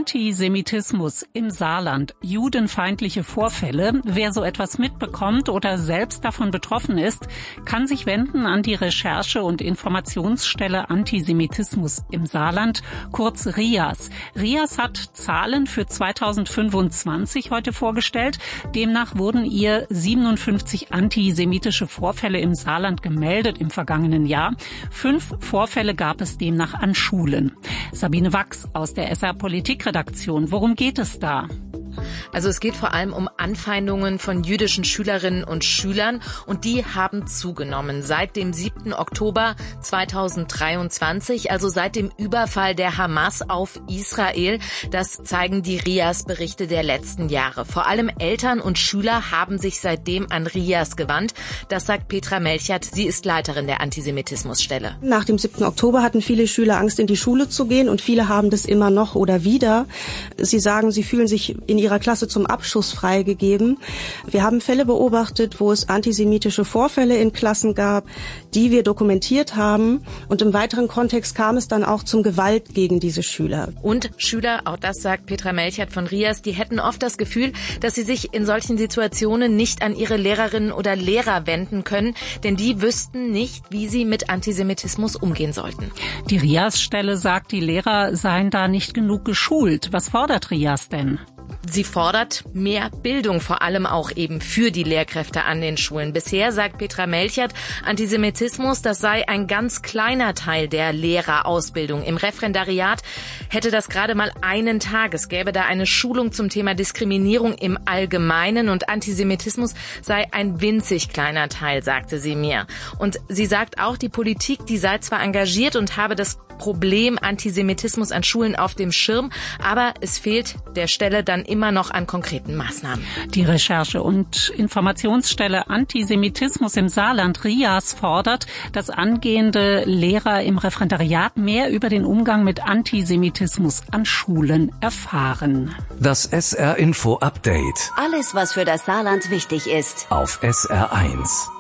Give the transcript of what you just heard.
Antisemitismus im Saarland, judenfeindliche Vorfälle. Wer so etwas mitbekommt oder selbst davon betroffen ist, kann sich wenden an die Recherche- und Informationsstelle Antisemitismus im Saarland, kurz RIAS. RIAS hat Zahlen für 2025 heute vorgestellt. Demnach wurden ihr 57 antisemitische Vorfälle im Saarland gemeldet im vergangenen Jahr. 5 Vorfälle gab es demnach an Schulen. Sabine Wachs aus der SR Politikredaktion. Worum geht es da? Also es geht vor allem um Anfeindungen von jüdischen Schülerinnen und Schülern und die haben zugenommen seit dem 7. Oktober 2023, also seit dem Überfall der Hamas auf Israel. Das zeigen die RIAS-Berichte der letzten Jahre. Vor allem Eltern und Schüler haben sich seitdem an RIAS gewandt. Das sagt Petra Melchert, sie ist Leiterin der Antisemitismusstelle. Nach dem 7. Oktober hatten viele Schüler Angst, in die Schule zu gehen und viele haben das immer noch oder wieder. Sie sagen, sie fühlen sich in ihrer Klasse zum Abschuss freigegeben. Wir haben Fälle beobachtet, wo es antisemitische Vorfälle in Klassen gab, die wir dokumentiert haben. Und im weiteren Kontext kam es dann auch zum Gewalt gegen diese Schüler. Und Schüler, auch das sagt Petra Melchert von RIAS, die hätten oft das Gefühl, dass sie sich in solchen Situationen nicht an ihre Lehrerinnen oder Lehrer wenden können, denn die wüssten nicht, wie sie mit Antisemitismus umgehen sollten. Die RIAS-Stelle sagt, die Lehrer seien da nicht genug geschult. Was fordert RIAS denn? Sie fordert mehr Bildung, vor allem auch eben für die Lehrkräfte an den Schulen. Bisher, sagt Petra Melchert, Antisemitismus, das sei ein ganz kleiner Teil der Lehrerausbildung. Im Referendariat hätte das gerade mal einen Tag. Es gäbe da eine Schulung zum Thema Diskriminierung im Allgemeinen und Antisemitismus sei ein winzig kleiner Teil, sagte sie mir. Und sie sagt auch, die Politik, die sei zwar engagiert und habe das Problem Antisemitismus an Schulen auf dem Schirm, aber es fehlt der Stelle dann immer noch an konkreten Maßnahmen. Die Recherche- und Informationsstelle Antisemitismus im Saarland, RIAS, fordert, dass angehende Lehrer im Referendariat mehr über den Umgang mit Antisemitismus an Schulen erfahren. Das SR Info Update. Alles, was für das Saarland wichtig ist. Auf SR1.